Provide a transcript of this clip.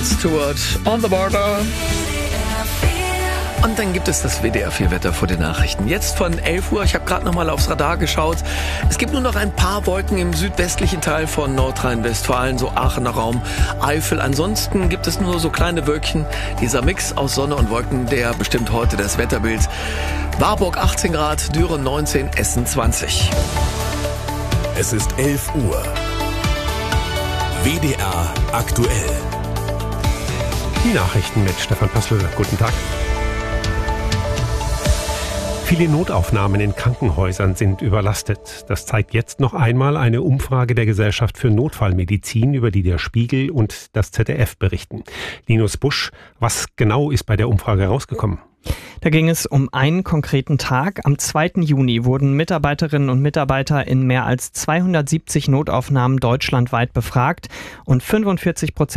Stewart, On the Border. Und dann gibt es das WDR 4 Wetter vor den Nachrichten. Jetzt von 11 Uhr, ich habe gerade nochmal aufs Radar geschaut. Es gibt nur noch ein paar Wolken im südwestlichen Teil von Nordrhein-Westfalen, so Aachener Raum, Eifel. Ansonsten gibt es nur so kleine Wölkchen. Dieser Mix aus Sonne und Wolken, der bestimmt heute das Wetterbild. Warburg 18 Grad, Düren 19, Essen 20. Es ist 11 Uhr. WDR aktuell. Die Nachrichten mit Stefan Pössl. Guten Tag. Viele Notaufnahmen in Krankenhäusern sind überlastet. Das zeigt jetzt noch einmal eine Umfrage der Gesellschaft für Notfallmedizin, über die der Spiegel und das ZDF berichten. Linus Busch, was genau ist bei der Umfrage rausgekommen? Da ging es um einen konkreten Tag. Am 2. Juni wurden Mitarbeiterinnen und Mitarbeiter in mehr als 270 Notaufnahmen deutschlandweit befragt und 45%